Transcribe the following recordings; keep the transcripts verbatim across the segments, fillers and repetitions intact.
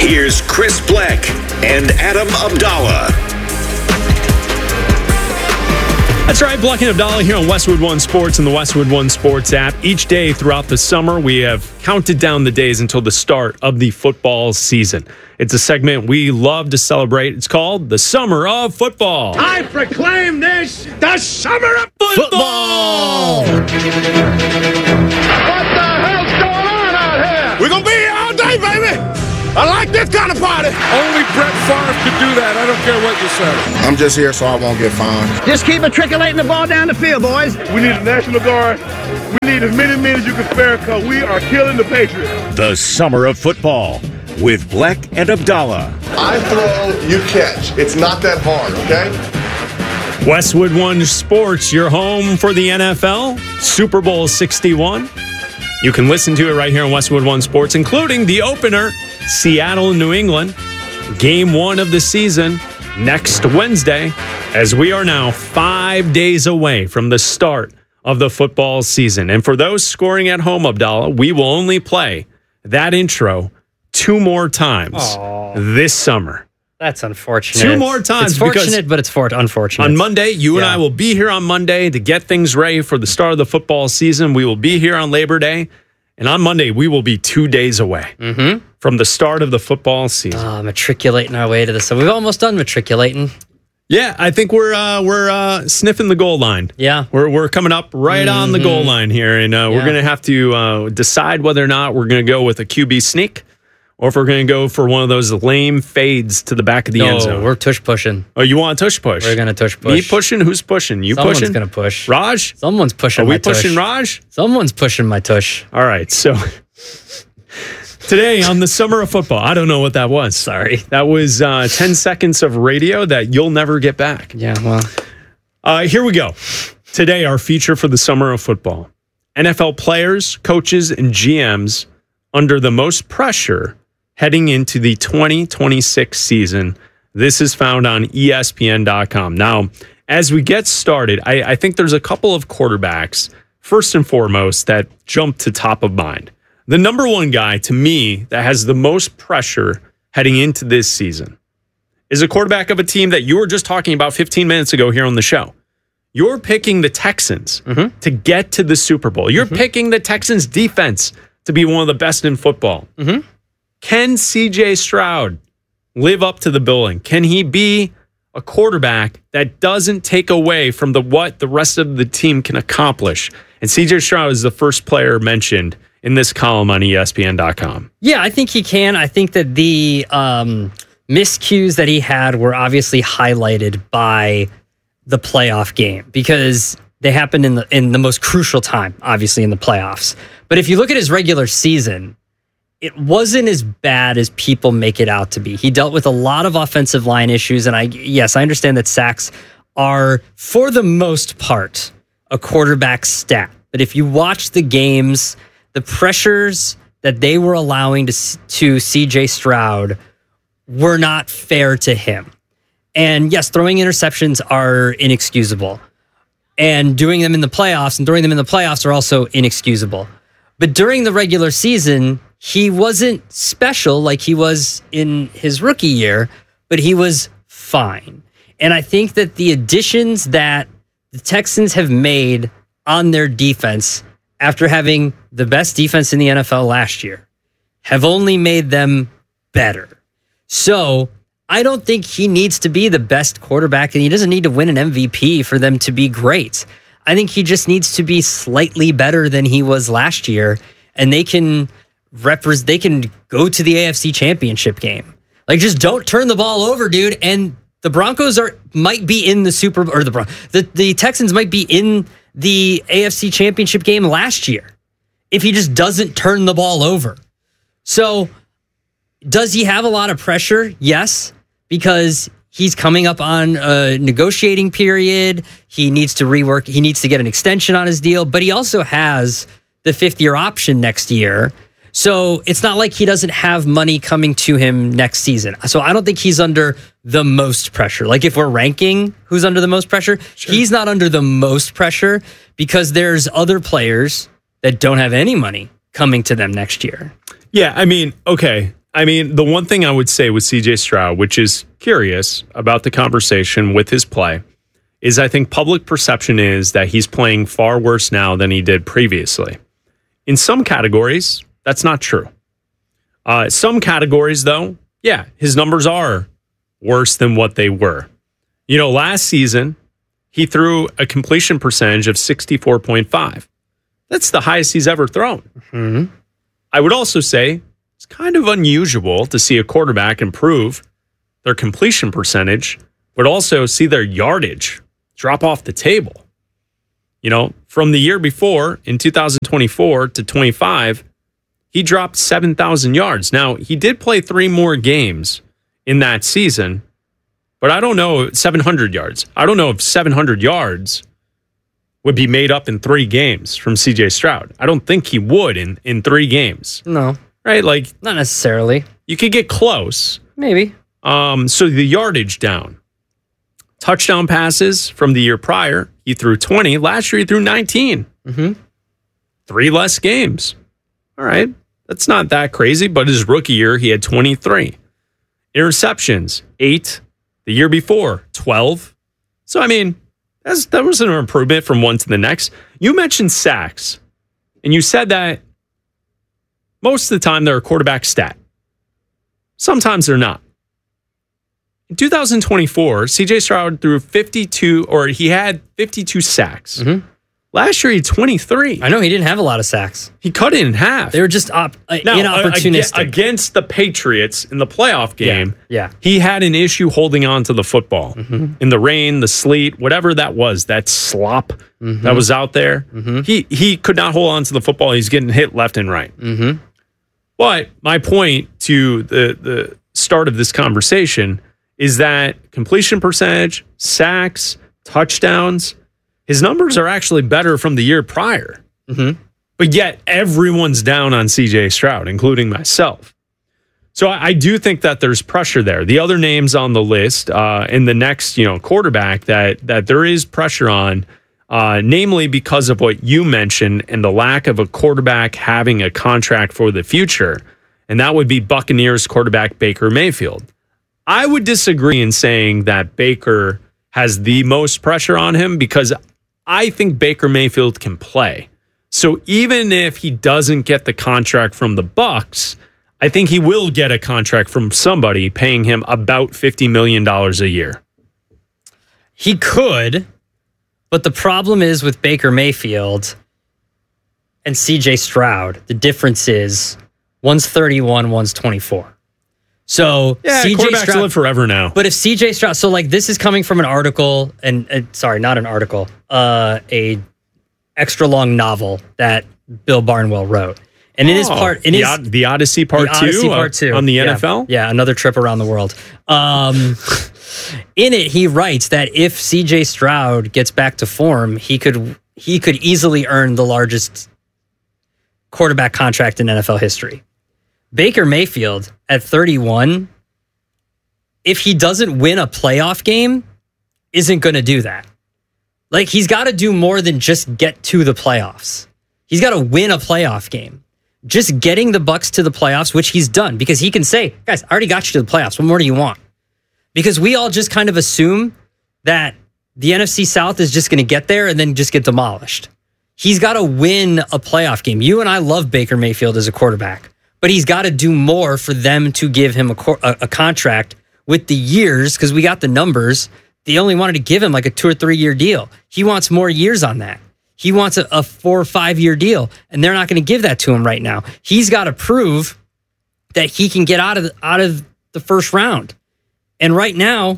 Here's Chris Black and Adam Abdallah. That's right, Black and Abdallah here on Westwood One Sports and the Westwood One Sports app. Each day throughout the summer, we have counted down the days until the start of the football season. It's a segment we love to celebrate. It's called the Summer of Football. I proclaim this the Summer of Football! Football! What the hell's going on out here? We're going to be here all day, baby! I like this kind of party. Only Brett Favre could do that. I don't care what you say. I'm just here so I won't get fined. Just keep matriculating the ball down the field, boys. We need a National Guard. We need as many men as you can spare because we are killing the Patriots. The Summer of Football with Black and Abdallah. I throw, you catch. It's not that hard, okay? Westwood One Sports, your home for the N F L, Super Bowl sixty-one. You can listen to it right here on Westwood One Sports, including the opener, Seattle and New England, game one of the season next Wednesday, as we are now five days away from the start of the football season. And for those scoring at home, Abdallah, we will only play that intro two more times Aww. this summer. That's unfortunate. Two more times. It's fortunate, but it's for- unfortunate. On Monday, you and Yeah. I will be here on Monday to get things ready for the start of the football season. We will be here on Labor Day. And on Monday, we will be two days away Mm-hmm. from the start of the football season. Uh, matriculating our way to this. So we've almost done matriculating. Yeah, I think we're uh, we're uh, sniffing the goal line. Yeah. We're we're coming up right Mm-hmm. on the goal line here, and uh, we're Yeah. going to have to uh, decide whether or not we're going to go with a Q B sneak or if we're going to go for one of those lame fades to the back of the end No, zone. we're tush pushing. Oh, you want a tush push? We're going to tush push. Me pushing? Who's pushing? You Someone's pushing? going to push. Raj? Someone's pushing Are my we tush. pushing Raj? Someone's pushing my tush. All right, so today on the Summer of Football, I don't know what that was. Sorry. That was uh, ten seconds of radio that you'll never get back. Yeah, well. Uh, here we go. Today, our feature for the Summer of Football. N F L players, coaches, and G Ms under the most pressure heading into the twenty twenty-six season. This is found on E S P N dot com. Now, as we get started, I, I think there's a couple of quarterbacks, first and foremost, that jump to top of mind. The number one guy, to me, that has the most pressure heading into this season is a quarterback of a team that you were just talking about fifteen minutes ago here on the show. You're picking the Texans Mm-hmm. to get to the Super Bowl. You're Mm-hmm. picking the Texans defense to be one of the best in football. Mm-hmm. Can C J Stroud live up to the billing? Can he be a quarterback that doesn't take away from the what the rest of the team can accomplish? And C J Stroud is the first player mentioned in this column on E S P N dot com. Yeah, I think he can. I think that the um, miscues that he had were obviously highlighted by the playoff game because they happened in the in the most crucial time, obviously in the playoffs. But if you look at his regular season, it wasn't as bad as people make it out to be. He dealt with a lot of offensive line issues, and I yes, I understand that sacks are, for the most part, a quarterback stat. But if you watch the games, the pressures that they were allowing to to C J Stroud were not fair to him. And yes, throwing interceptions are inexcusable. And doing them in the playoffs and throwing them in the playoffs are also inexcusable. But during the regular season, he wasn't special like he was in his rookie year, but he was fine. And I think that the additions that the Texans have made on their defense after having the best defense in the N F L last year have only made them better. So I don't think he needs to be the best quarterback, and he doesn't need to win an M V P for them to be great. I think he just needs to be slightly better than he was last year, and they can repres- they can go to the A F C Championship game. Like, just don't turn the ball over, dude. And the Broncos are might be in the Super or the Bron- the the Texans might be in the A F C Championship game last year if he just doesn't turn the ball over. So, does he have a lot of pressure? Yes. Because he's coming up on a negotiating period. He needs to rework. He needs to get an extension on his deal, but he also has the fifth year option next year. So it's not like he doesn't have money coming to him next season. So I don't think he's under the most pressure. Like, if we're ranking who's under the most pressure, sure. He's not under the most pressure because there's other players that don't have any money coming to them next year. Yeah, I mean, okay. I mean, the one thing I would say with C J Stroud, which is curious about the conversation with his play, is I think public perception is that he's playing far worse now than he did previously. In some categories, that's not true. Uh, some categories, though, yeah, his numbers are worse than what they were. You know, last season, he threw a completion percentage of sixty-four point five. That's the highest he's ever thrown. Mm-hmm. I would also say it's kind of unusual to see a quarterback improve their completion percentage, but also see their yardage drop off the table. You know, from the year before, in two thousand twenty-four to twenty-five, he dropped seven thousand yards. Now, he did play three more games in that season, but I don't know, seven hundred yards. I don't know if seven hundred yards would be made up in three games from C J Stroud. I don't think he would in, in three games. No. Right? Like, not necessarily. You could get close. Maybe. Um, so the yardage down. Touchdown passes from the year prior, he threw twenty. Last year, he threw nineteen. Mm-hmm. Three less games. All right. That's not that crazy, but his rookie year, he had twenty-three. Interceptions, eight. The year before, twelve. So, I mean, that's, that was an improvement from one to the next. You mentioned sacks, and you said that most of the time they're a quarterback stat. Sometimes they're not. In two thousand twenty-four, C J Stroud threw fifty-two, or he had fifty-two sacks. Mm-hmm. Last year, he had twenty-three. I know he didn't have a lot of sacks. He cut it in half. They were just op- uh, now, inopportunistic. Uh, against the Patriots in the playoff game, yeah, yeah. he had an issue holding on to the football. Mm-hmm. In the rain, the sleet, whatever that was, that slop mm-hmm. that was out there, mm-hmm. he, he could not hold on to the football. He's getting hit left and right. Mm-hmm. But my point to the, the start of this conversation is that completion percentage, sacks, touchdowns, his numbers are actually better from the year prior. Mm-hmm. But yet everyone's down on C J Stroud, including myself. So I, I do think that there's pressure there. The other names on the list uh, in the next, you know, quarterback that that there is pressure on, uh, namely because of what you mentioned and the lack of a quarterback having a contract for the future, and that would be Buccaneers quarterback Baker Mayfield. I would disagree in saying that Baker has the most pressure on him because I think Baker Mayfield can play. So even if he doesn't get the contract from the Bucs, I think he will get a contract from somebody paying him about fifty million dollars a year. He could, but the problem is with Baker Mayfield and C J Stroud, the difference is one's thirty-one, one's twenty-four. So yeah, C J quarterbacks Stroud, live forever now. But if C J Stroud, so like this is coming from an article, and uh, sorry, not an article, uh, a extra long novel that Bill Barnwell wrote, and in oh, his part, in the, his the Odyssey Part the Odyssey Two, Part Two on the yeah, N F L, yeah, another trip around the world. Um, in it, he writes that if C J Stroud gets back to form, he could he could easily earn the largest quarterback contract in N F L history. Baker Mayfield at thirty-one, if he doesn't win a playoff game, isn't going to do that. Like, he's got to do more than just get to the playoffs. He's got to win a playoff game. Just getting the Bucs to the playoffs, which he's done, because he can say, guys, I already got you to the playoffs. What more do you want? Because we all just kind of assume that the N F C South is just going to get there and then just get demolished. He's got to win a playoff game. You and I love Baker Mayfield as a quarterback, but he's got to do more for them to give him a, a, a contract with the years, because we got the numbers. They only wanted to give him like a two or three year deal. He wants more years on that. He wants a, a four or five year deal, and they're not going to give that to him right now. He's got to prove that he can get out of the, out of the first round. And right now,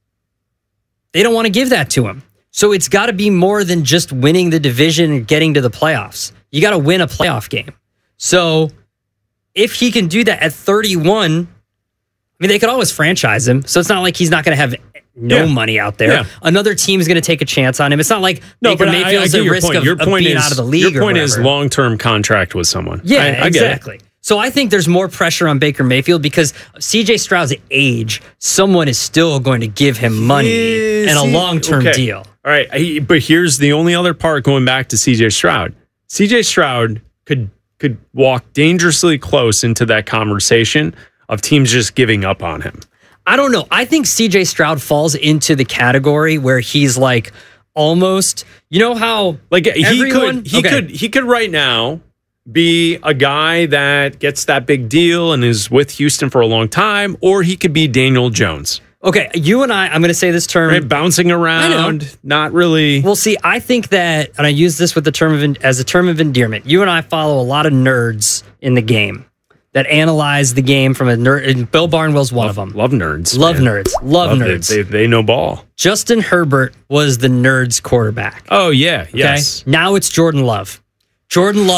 they don't want to give that to him. So it's got to be more than just winning the division and getting to the playoffs. You got to win a playoff game. So if he can do that at thirty-one, I mean, they could always franchise him. So it's not like he's not going to have no yeah. money out there. Yeah. Another team is going to take a chance on him. It's not like no, Baker but Mayfield's I, I get at your risk point. of, your of point being is, out of the league. Your point or is long-term contract with someone. Yeah, I, I exactly. Get it. So I think there's more pressure on Baker Mayfield because C J Stroud's age, someone is still going to give him money is and a he, long-term okay. deal. All right, he, but here's the only other part going back to C J Stroud. C J Stroud could could walk dangerously close into that conversation of teams just giving up on him. I don't know. I think C J Stroud falls into the category where he's like almost, you know how like he everyone, could he okay. could he could right now be a guy that gets that big deal and is with Houston for a long time, or he could be Daniel Jones. Okay, you and I, I'm going to say this term. Right, bouncing around, not really. Well, see, I think that, and I use this with the term of as a term of endearment. You and I follow a lot of nerds in the game that analyze the game from a nerd. And Bill Barnwell's one love, of them. Love nerds. Love man. nerds. Love, love nerds. They, they, they know ball. Justin Herbert was the nerds quarterback. Oh, yeah. Okay? Yes. Now it's Jordan Love. Jordan Love.